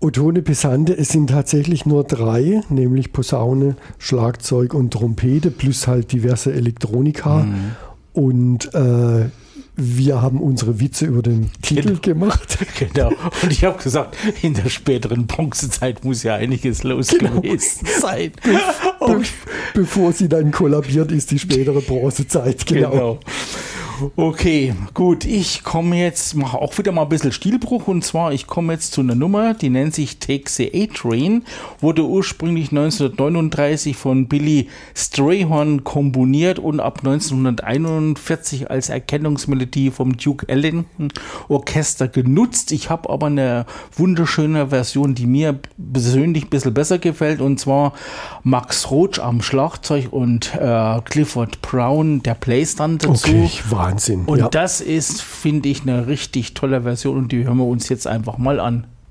Ottone Pesante, es sind tatsächlich nur 3, nämlich Posaune, Schlagzeug und Trompete, plus halt diverse Elektronika. Und wir haben unsere Witze über den Titel gemacht. Genau. Und ich habe gesagt, in der späteren Bronzezeit muss ja einiges los gewesen sein. Bevor sie dann kollabiert ist, die spätere Bronzezeit. Genau. Okay, gut. Ich komme jetzt, mache auch wieder mal ein bisschen Stilbruch. Und zwar, ich komme jetzt zu einer Nummer, die nennt sich Take the A-Train. Wurde ursprünglich 1939 von Billy Strayhorn komponiert und ab 1941 als Erkennungsmelodie vom Duke Ellington Orchester genutzt. Ich habe aber eine wunderschöne Version, die mir persönlich ein bisschen besser gefällt. Und zwar Max Roach am Schlagzeug und Clifford Brown, der Playstand dazu. Okay, Wahnsinn. Und das ist, finde ich, eine richtig tolle Version und die hören wir uns jetzt einfach mal an.